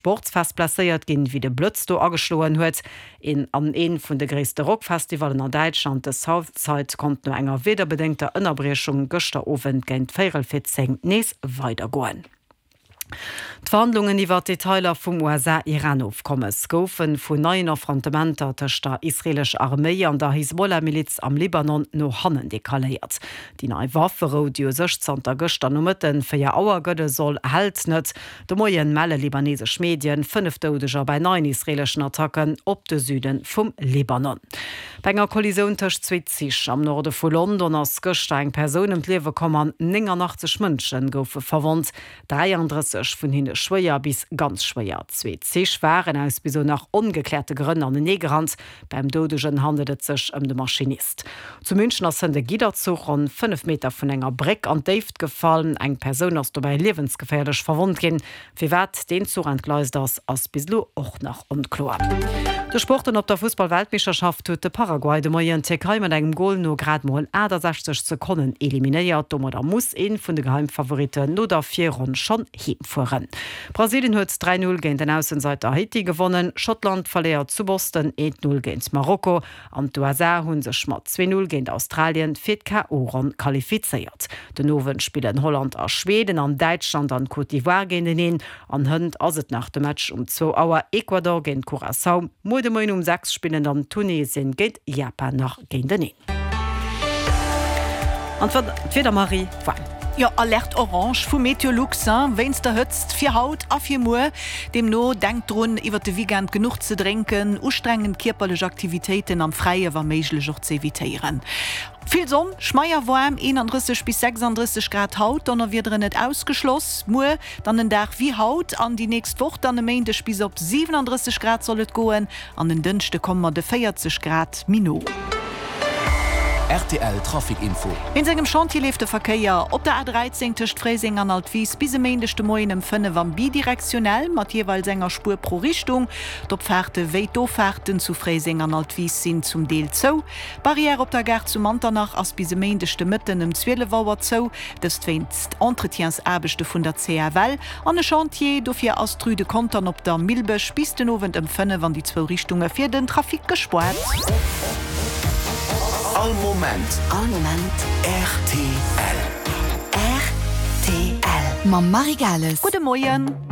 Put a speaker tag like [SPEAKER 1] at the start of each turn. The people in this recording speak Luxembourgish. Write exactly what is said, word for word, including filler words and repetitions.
[SPEAKER 1] Sportsfest plaiert ginn wie de Blötz do ageschloen huet. In an een vun de gréste Rockfestivalen an Deutschland de Southside kommt no enger wederbedingter Ënnerbrechung gëster ofwen géint Féierelfir seng nees weiter goen. D'Verhandlungen iwwer Detailer vum U S A-Iran-Aufkommes goufen vun neuen Affrontementer tëcht der israelsch Armee an der Hisbollah-Miliz am Libanon no hannen dekaléiert. Die neii Wafferodio sechzehn August an Mëtten fir ja Auer gëtte soll held net. De moien melle libanesesch Medien fünf Todeger bei neun israelschen Attacken op de Süden vum Libanon. Bänger Kollision tëcht zwanzig am Norde vu London ass gëcht eng Personen lewe kommen neunundachtzig Mënschen goufe verwont, dreiunddreißig vun hinne schwéier bis ganz schwéier. zwanzig waren aus bis nach ungeklärte Grënn an den Negerrand. Beim Dodegen handelet sech ëm um de Maschinist. Zu München ass hun de Giderzug an fünf Meter vun enger Breck an Dave gefallen, eng Person ass dobei lebensgefährlich verwont gin. Wie wat den Zug entgleist ass ass bislo och nach unklar. De Sporten op der Fußball-Weltmeisterschaft huet de Paraguay de Moien Türkei mit engem Goal no gradmol sechzig Sekunden eliminiert. Dommer da muss een vun de Geheimfavoriten no der vier Runden schon hinfuhren. Brasilien huet drei null gegen den Außenseiter Haiti gewonnen. Schottland verliert zu Boston eins null gegen Marokko. An U S A hunn sech mat zwei null gegen Australien fir K O-Run qualifiziert. Den Nowen spielen Holland a Schweden an Deutschland an Côte d'Ivoire gegen den hin. An Hënd ass et nach dem Match um zwei Auer Ecuador gegen Curaçao. Mo de Moin um sechs spielen an Tunesien geht Japan nach gegen den hin. Und wieder Marie Wann.
[SPEAKER 2] Ja, Alert Orange vu Meteoluxin, wenn's der hëtzt, vier Haut, a vier Mu, dem no denkt run, iwwer de Weekend genug zu trinken, ustrengen körperliche Aktivitäten am Freie war meiglech auch zu evitieren. Viel Sonn, Schmeier warm, einunddreißig bis sechsunddreißig Grad Haut, dann wird er nicht ausgeschlossen. Mu, dann den Tag wie Haut, an die nächste Woche, dann am Ende bis auf siebenunddreißig Grad soll es gehen, an den Dünste kommen wir de vierzig Grad Minus.
[SPEAKER 3] R T L Trafikinfo.
[SPEAKER 2] In seinem Chantier lief der Verkehr op der A dreizehn zwischen Freising an Altwies bis am Ende Morgen um fünf Uhr bidirektionell mit jeweils einer Spur pro Richtung. Dort Fahrten Weitofahrten zu Freising an Altwies sind zum Teil zu. Barriere op der Gare zu Manternach als bis am Ende Mitten um zwölf Uhr zu. Das zwingt Entretiensarbeiten von der C A W L. An der Chantier dafür als Trüde Kontern op der Milbech bis den Abend um fünf Uhr die zwei Richtungen für den Trafik gespart.
[SPEAKER 3] All Moment, all Moment, R T L.
[SPEAKER 4] R T L. Ma Marigales.
[SPEAKER 2] Guten Morgen.